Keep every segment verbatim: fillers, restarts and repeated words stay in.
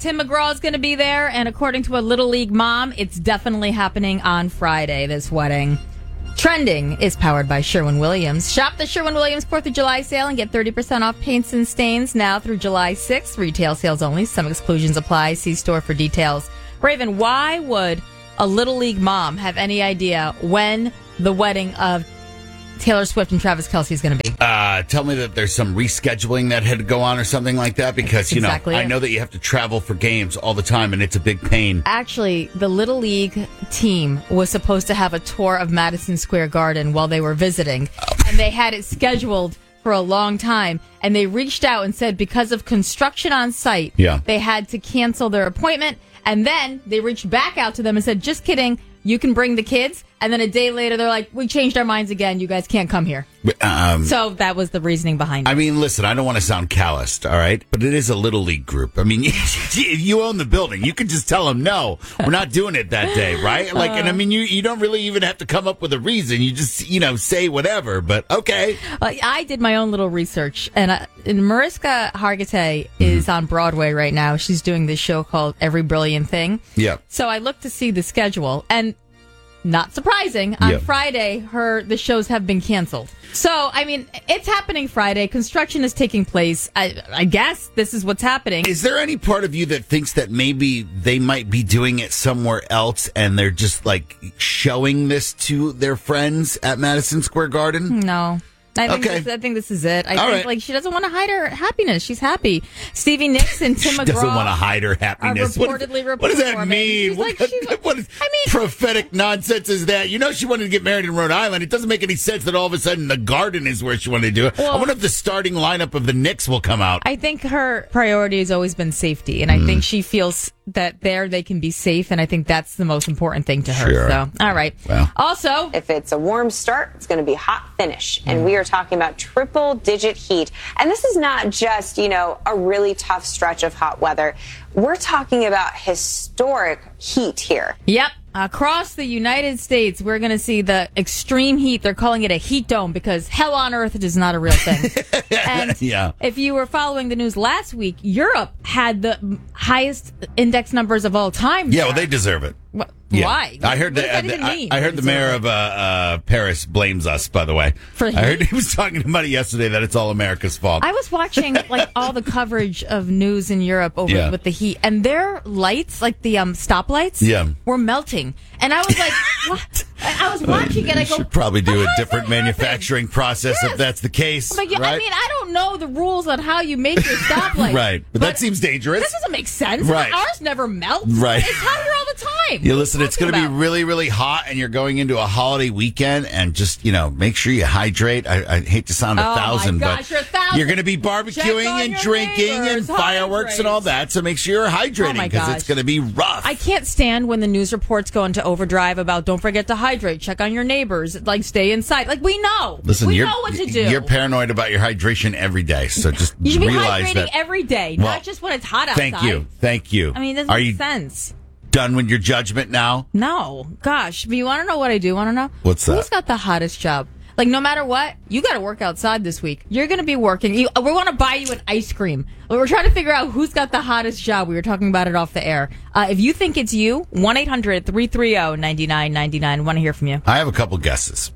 Tim McGraw is going to be there, and according to a Little League mom, it's definitely happening on Friday, this wedding. Trending is powered by Sherwin-Williams. Shop the Sherwin-Williams fourth of July sale and get thirty percent off paints and stains now through July sixth. Retail sales only. Some exclusions apply. See store for details. Raven, why would a Little League mom have any idea when the wedding of Taylor Swift and Travis Kelce is going to be? Uh, tell me that there's some rescheduling that had to go on or something like that, because, you exactly know, it. I know that you have to travel for games all the time, and it's a big pain. Actually, the Little League team was supposed to have a tour of Madison Square Garden while they were visiting, oh. and they had it scheduled for a long time, and they reached out and said because of construction on site, yeah. they had to cancel their appointment, and then they reached back out to them and said, just kidding, you can bring the kids. And then a day later, they're like, we changed our minds again. You guys can't come here. Um, so that was the reasoning behind it. I mean, listen, I don't want to sound calloused, all right? But it is a Little League group. I mean, you own the building. You could just tell them, no, we're not doing it that day, right? Like, and I mean, you, you don't really even have to come up with a reason. You just, you know, say whatever, but okay. Uh, I did my own little research. And, uh, and Mariska Hargitay is mm-hmm. on Broadway right now. She's doing this show called Every Brilliant Thing. Yeah. So I looked to see the schedule, and not surprising, on yep. Friday, her the shows have been canceled. So, I mean, it's happening Friday. Construction is taking place. I, I guess this is what's happening. Is there any part of you that thinks that maybe they might be doing it somewhere else and they're just, like, showing this to their friends at Madison Square Garden? No. I think, okay. this, I think this is it. I All think right. like she doesn't want to hide her happiness. She's happy. Stevie Nicks and Tim she McGraw doesn't want to hide her happiness. Are reportedly what, what does that performing. mean? She's What, like, she's like, what is, I mean, prophetic nonsense is that? You know she wanted to get married in Rhode Island. It doesn't make any sense that all of a sudden the Garden is where she wanted to do it. Well, I wonder if the starting lineup of the Knicks will come out. I think her priority has always been safety, and I mm. think she feels that there they can be safe, and I think that's the most important thing to her. Sure. So, all right. Well. Also, if it's a warm start, it's going to be hot finish, and we are talking about triple-digit heat. And this is not just, you know, a really tough stretch of hot weather. We're talking about historic heat here. Yep. Across the United States, we're going to see the extreme heat. They're calling it a heat dome because hell on earth is not a real thing. And yeah. if you were following the news last week, Europe had the highest index numbers of all time. Yeah, well, they deserve it. What? Yeah. Why? I heard what that. does that even I, mean? I heard the mayor of uh, uh, Paris blames us. By the way, For I heard he was talking about it yesterday that it's all America's fault. I was watching like all the coverage of news in Europe over yeah. with the heat, and their lights, like the um stoplights, yeah. were melting, and I was like, "What?" I was watching it. I you go, should probably do a "How different manufacturing process yes. if that's the case. But yeah, right? I mean, I don't know the rules on how you make your stoplight. Right, but, but that seems dangerous. This doesn't make sense. Right. Ours never melts. Right. It's hot here all the time. Yeah, listen, it's going to be about? really, really hot, and you're going into a holiday weekend, and just, you know, make sure you hydrate. I, I hate to sound a oh thousand, my gosh, but you're, a thousand. you're going to be barbecuing and drinking neighbors. and fireworks Hydrate. and all that, so make sure you're hydrating because oh it's going to be rough. I can't stand when the news reports go into overdrive about don't forget to hydrate, check on your neighbors, like stay inside. Like, we know. Listen, we you're, know what to do. You're paranoid about your hydration every day, so just you should be realize hydrating that. every day, well, not just when it's hot outside. Thank you. Thank you. I mean, it doesn't Are make you sense. Done with your judgment now? No. Gosh, but you want to know what I do want to know? What's that? Who's got the hottest job? Like, no matter what, you got to work outside this week. You're going to be working. You, we want to buy you an ice cream. We're trying to figure out who's got the hottest job. We were talking about it off the air. Uh, if you think it's you, one eight hundred three three zero nine nine nine nine. Want to hear from you. I have a couple guesses.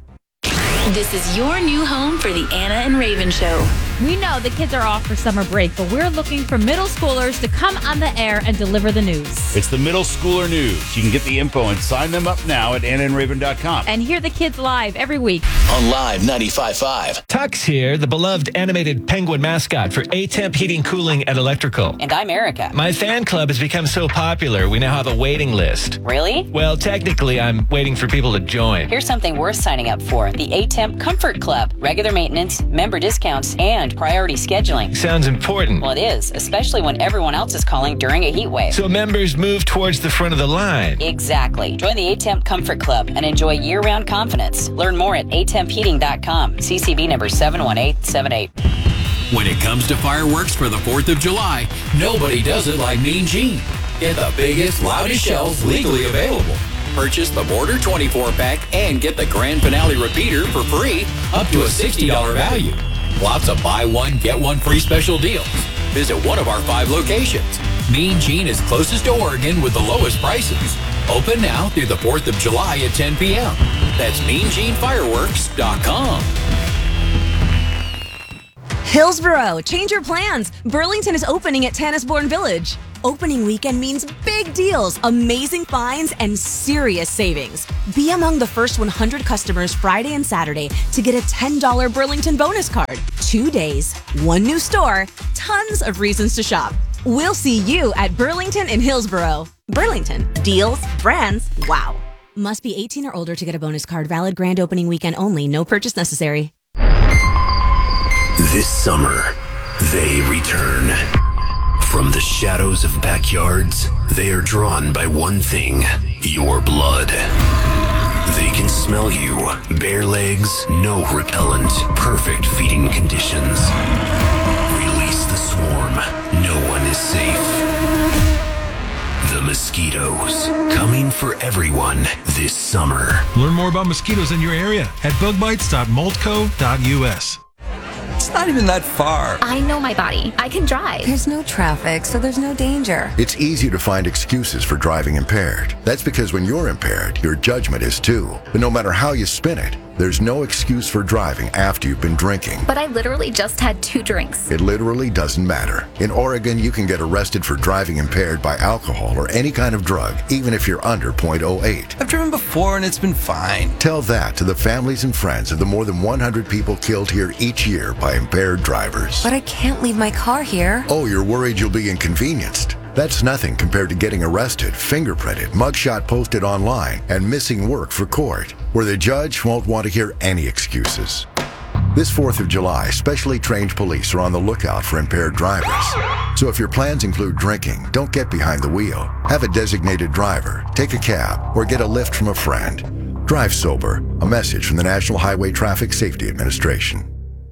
This is your new home for the Anna and Raven Show. We know the kids are off for summer break, but we're looking for middle schoolers to come on the air and deliver the news. It's the Middle Schooler News. You can get the info and sign them up now at anna and raven dot com. And hear the kids live every week. On Live ninety-five point five. Tux here, the beloved animated penguin mascot for A-Temp Heating, Cooling, and Electrical. And I'm Erica. My fan club has become so popular, we now have a waiting list. Really? Well, technically, I'm waiting for people to join. Here's something worth signing up for. The A-Temp Comfort Club. Regular maintenance, member discounts, and priority scheduling. Sounds important. Well, it is, especially when everyone else is calling during a heat wave. So members move towards the front of the line. Exactly. Join the A-Temp Comfort Club and enjoy year-round confidence. Learn more at a temp heating dot com. C C B number seven one eight seven eight. When it comes to fireworks for the fourth of July, nobody does it like Mean Gene. Get the biggest, loudest shells legally available. Purchase the Border twenty-four pack and get the Grand Finale repeater for free, up to a sixty dollars value. Lots of buy one, get one free special deals. Visit one of our five locations. Mean Gene is closest to Oregon with the lowest prices. Open now through the fourth of July at ten p.m. That's mean gene fireworks dot com. Hillsboro, change your plans. Burlington is opening at Tannisbourne Village. Opening weekend means big deals, amazing finds, and serious savings. Be among the first one hundred customers Friday and Saturday to get a ten dollars Burlington bonus card. Two days, one new store, tons of reasons to shop. We'll see you at Burlington in Hillsboro. Burlington, deals, brands, wow. Must be eighteen or older to get a bonus card. Valid grand opening weekend only. No purchase necessary. This summer, they return. From the shadows of backyards, they are drawn by one thing, your blood. They can smell you. Bare legs, no repellent, perfect feeding conditions. Release the swarm. No one is safe. The mosquitoes, coming for everyone this summer. Learn more about mosquitoes in your area at bug bites dot moldco dot u s. It's not even that far. I know my body. I can drive. There's no traffic, so there's no danger. It's easy to find excuses for driving impaired. That's because when you're impaired, your judgment is too. But no matter how you spin it, there's no excuse for driving after you've been drinking. But I literally just had two drinks. It literally doesn't matter. In Oregon, you can get arrested for driving impaired by alcohol or any kind of drug, even if you're under point oh eight. I've driven before and it's been fine. Tell that to the families and friends of the more than one hundred people killed here each year by impaired drivers. But I can't leave my car here. Oh, you're worried you'll be inconvenienced. That's nothing compared to getting arrested, fingerprinted, mugshot posted online, and missing work for court, where the judge won't want to hear any excuses. This fourth of July, specially trained police are on the lookout for impaired drivers. So if your plans include drinking, don't get behind the wheel. Have a designated driver, take a cab, or get a lift from a friend. Drive sober. A message from the National Highway Traffic Safety Administration.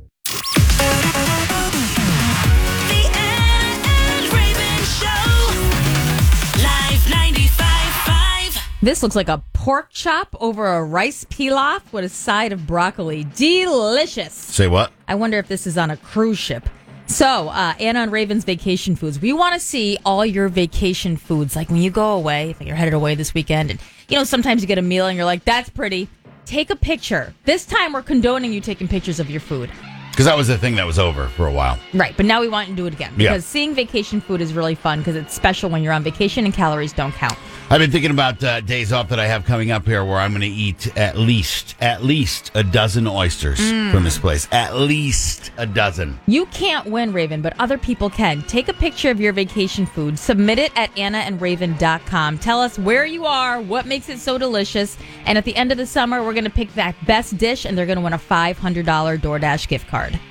This looks like a pork chop over a rice pilaf with a side of broccoli. Delicious. Say what? I wonder if this is on a cruise ship. So, uh, Anna and Raven's Vacation Foods. We want to see all your vacation foods. Like when you go away, if you're headed away this weekend, and you know, sometimes you get a meal and you're like, that's pretty. Take a picture. This time we're condoning you taking pictures of your food. Because that was the thing that was over for a while. Right, but now we want you to do it again. Because yeah. seeing vacation food is really fun because it's special when you're on vacation and calories don't count. I've been thinking about uh, days off that I have coming up here where I'm going to eat at least, at least a dozen oysters mm. from this place. At least a dozen. You can't win, Raven, but other people can. Take a picture of your vacation food. Submit it at anna and raven dot com. Tell us where you are, what makes it so delicious. And at the end of the summer, we're going to pick that best dish, and they're going to win a five hundred dollars DoorDash gift card.